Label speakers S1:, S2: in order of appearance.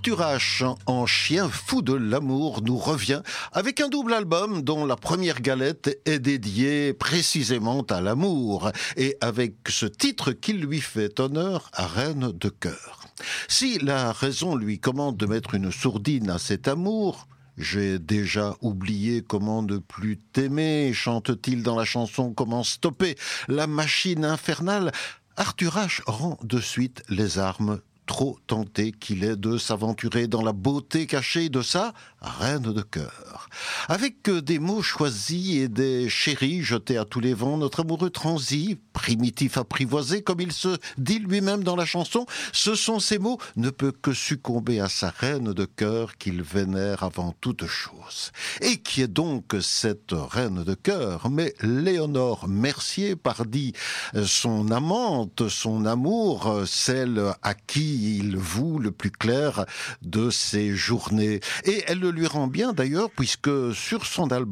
S1: Arthur H, en chien fou de l'amour, nous revient avec un double album dont la première galette est dédiée précisément à l'amour et avec ce titre qui lui fait honneur à Reine de cœur. Si la raison lui commande de mettre une sourdine à cet amour, j'ai déjà oublié comment ne plus t'aimer, chante-t-il dans la chanson Comment stopper la machine infernale. Arthur H rend de suite les armes, trop tenté qu'il est de s'aventurer dans la beauté cachée de sa reine de cœur. Avec des mots choisis et des chéris jetés à tous les vents, notre amoureux transi, primitif apprivoisé, comme il se dit lui-même dans la chanson, ce sont ces mots, ne peut que succomber à sa reine de cœur qu'il vénère avant toute chose. Et qui est donc cette reine de cœur? Mais Léonore Mercier, pardit son amante, son amour, celle à qui il voue le plus clair de ses journées. Et elle le lui rend bien d'ailleurs, puisque sur son album